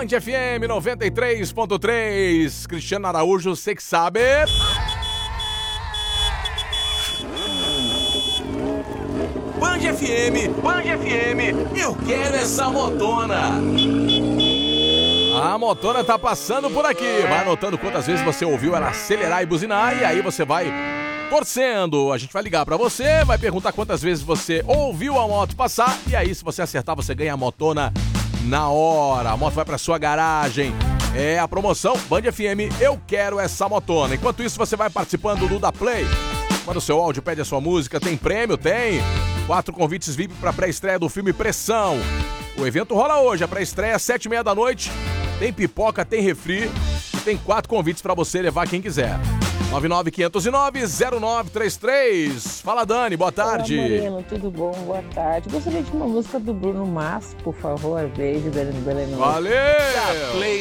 Band FM 93.3. Cristiano Araújo, você que sabe. Band FM, eu quero essa motona. A motona tá passando por aqui. Vai anotando quantas vezes você ouviu ela acelerar e buzinar, e aí você vai torcendo. A gente vai ligar pra você, vai perguntar quantas vezes você ouviu a moto passar, e aí se você acertar, você ganha a motona na hora. A moto vai pra sua garagem. É a promoção Band FM, eu quero essa motona. Enquanto isso, você vai participando do Da Play. Manda o seu áudio, pede a sua música, tem prêmio? Tem. 4 convites VIP pra pré-estreia do filme Pressão. O evento rola hoje, a pré-estreia 7h30 da noite. Tem pipoca, tem refri e tem 4 convites pra você levar quem quiser. 99509-0933. Fala, Dani, boa tarde. Olá, Moreno, tudo bom? Boa tarde. Gostaria de uma música do Bruno Mars, por favor. Beijo, Belém. Valeu!